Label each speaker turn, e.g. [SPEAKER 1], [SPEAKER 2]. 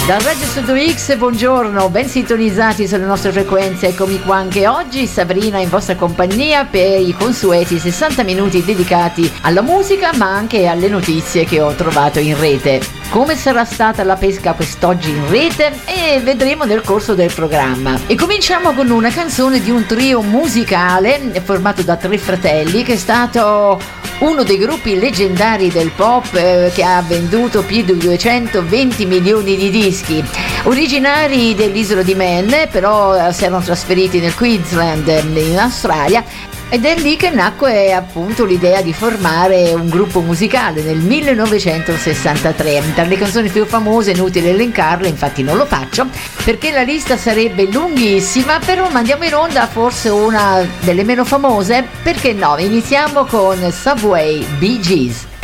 [SPEAKER 1] Da Radio Studio X, buongiorno, ben sintonizzati sulle nostre frequenze, eccomi qua anche oggi, Sabrina in vostra compagnia per i consueti 60 minuti dedicati alla musica ma anche alle notizie che ho trovato in rete. Come sarà stata la pesca quest'oggi in rete? E vedremo nel corso del programma. E cominciamo con una canzone di un trio musicale formato da 3 fratelli che è stato uno dei gruppi leggendari del pop che ha venduto più di 220 milioni di dischi. Originari dell'isola di Man, però si erano trasferiti nel Queensland in Australia, ed è lì che nacque appunto l'idea di formare un gruppo musicale nel 1963. Tra le canzoni più famose, inutile elencarle, infatti non lo faccio perché la lista sarebbe lunghissima, però mandiamo in onda forse una delle meno famose, perché no? Iniziamo con Subway, Bee Gees.